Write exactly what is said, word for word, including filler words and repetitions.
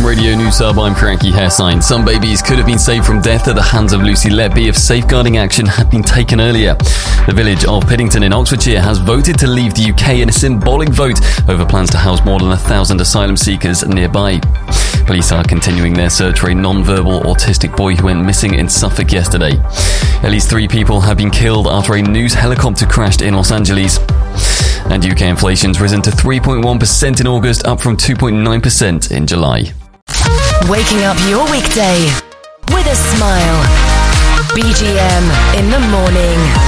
Radio News Hub, I'm Frankie Hairsine. Some babies could have been saved from death at the hands of Lucy Letby if safeguarding action had been taken earlier. The village of Piddington in Oxfordshire has voted to leave the U K in a symbolic vote over plans to house more than a thousand asylum seekers nearby. Police are continuing their search for a non-verbal autistic boy who went missing in Suffolk yesterday. At least three people have been killed after a news helicopter crashed in Los Angeles. And U K inflation's risen to three point one percent in August, up from two point nine percent in July. Waking up your weekday with a smile. B G M in the morning.